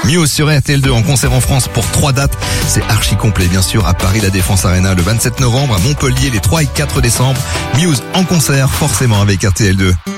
Muse sur RTL2 en concert en France pour 3 dates. C'est archi complet bien sûr, à Paris la Défense Arena le 27 novembre, à Montpellier les 3 et 4 décembre. Muse en concert forcément avec RTL2.